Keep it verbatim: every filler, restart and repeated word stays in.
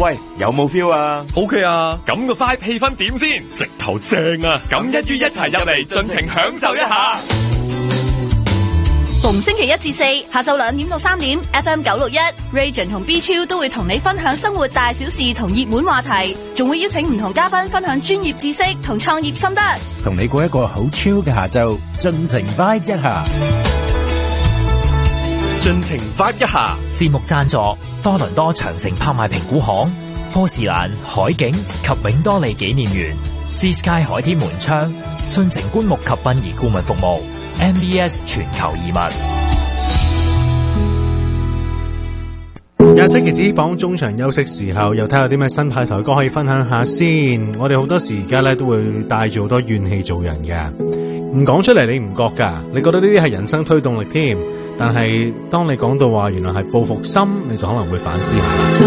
喂，有冇 feel 啊 ？OK 啊，咁個 vibe 氣氛點先？直頭正啊！咁一於一齊入嚟，盡情享受一下。 逢星期一至四下晝兩點到三點 ，F M 九六一 Region 同 B 超都會同你分享生活大小事同熱門話題，仲會邀請唔同嘉賓分享專業知識同創業心得， 同你過一個好 chill 嘅下晝，盡情 vibe 一下。 盡情 vibe 一下。 節目贊助多倫多長城拍賣評估行、科士蘭海景及永多利紀念園、Sea Sky 海天門窗、進城棺木及殯儀顧問服務、M B S 全球移民。 廿七期子榜中場休息時候，又睇下有啲咩新派台歌可以分享下先。我哋好多時而家咧都會帶住好多怨氣做人嘅，唔講出嚟你唔覺噶，你覺得呢啲係人生推動力添。但係當你講到話原來係報復心，你就可能會反思下啦。